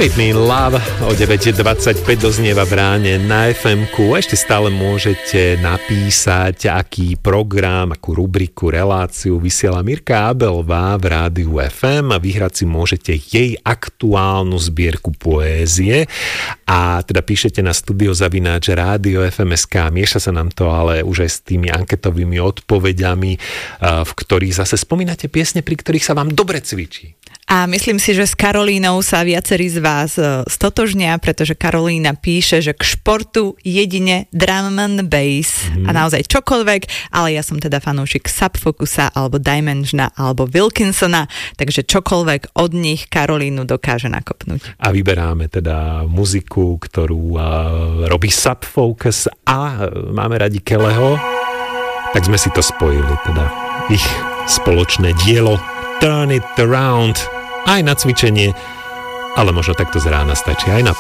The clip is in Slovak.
Sweet Me in Love o 9.25 doznieva v ráne na FM-ku. Ešte stále môžete napísať, aký program, akú rubriku, reláciu vysiela Mirka Abelová v rádiu FM a vyhrať si môžete jej aktuálnu zbierku poézie. A teda píšete na studio@radio.fm.sk. Mieša sa nám to ale už aj s tými anketovými odpovediami, v ktorých zase spomínate piesne, pri ktorých sa vám dobre cvičí. A myslím si, že s Karolínou sa viacerí z vás stotožnia, pretože Karolína píše, že k športu jedine drum and bass a naozaj čokoľvek, ale ja som teda fanúšik Subfocusa alebo Dimensiona alebo Wilkinsona, takže čokoľvek od nich Karolínu dokáže nakopnúť. A vyberáme teda muziku, ktorú robí Subfocus a máme radi Kellyho, tak sme si to spojili, teda ich spoločné dielo Turn It Around, aj na cvičenie, ale možno takto z rána stačí aj na